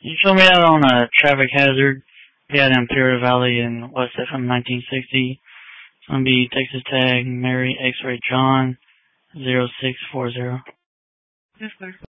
You told me that on a traffic hazard. Yeah, in Imperial Valley in West FM 1960. It's going to be Texas Tag, Mary X-Ray John, 0640. Yes, sir.